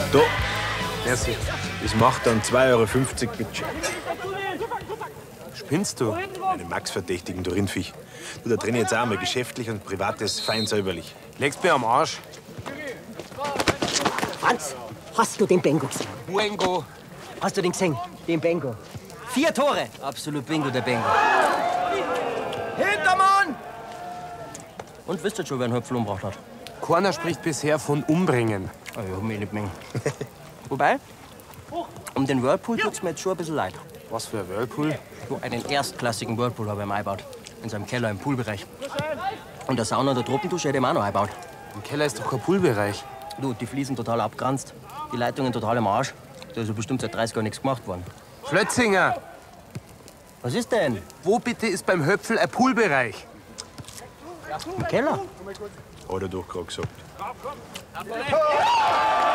Da. Merci. Das macht dann 2,50 Euro, bitte. Spinnst du? Einen Max verdächtigen, du Rindviech. Du, da trenne ich jetzt auch mal geschäftlich und privates fein säuberlich. Legst mir am Arsch. Franz, hast du den Bengo gesehen? Buengo. Hast du den gesehen? Den Bengo. 4 Tore. Absolut Bingo, der Bengo. Hintermann! Und wisst ihr schon, wer einen Höpfel umgebracht hat? Keiner spricht bisher von umbringen. Ah, ich hab mich nicht mengen. Wobei, um den Whirlpool tut's mir jetzt schon ein bisschen leid. Was für ein Whirlpool? So einen erstklassigen Whirlpool habe ich ihm eingebaut. In seinem Keller im Poolbereich. Und der Sauna und der Tropendusche hätte ich ihm auch noch eingebaut. Im Keller ist doch kein Poolbereich. Du, die Fliesen total abgeranzt. Die Leitungen total im Arsch. Da ist ja bestimmt seit 30 Jahren nichts gemacht worden. Flötzinger, Was ist denn? wo bitte ist beim Höpfel ein Poolbereich? Im Keller? Hat er doch gerade gesagt.